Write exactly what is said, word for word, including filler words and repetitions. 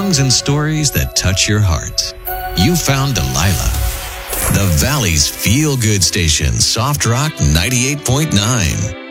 songs and stories that touch your heart. You found Delilah. The Valley's feel-good station, Soft Rock ninety-eight point nine.